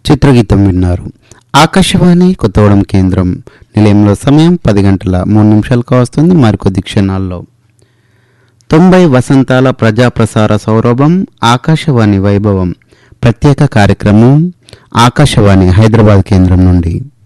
చిత్రగీతం విన్నారు. ఆకాశవాణి కొత్తగూడెం కేంద్రం నిలయంలో సమయం 10 గంటల 3 నిమిషాలు కావస్తుంది. మరికొద్ది క్షణాల్లో 90 వసంతాల ప్రజాప్రసార సౌరభం ఆకాశవాణి వైభవం ప్రత్యేక కార్యక్రమం ఆకాశవాణి హైదరాబాద్ కేంద్రం నుండి.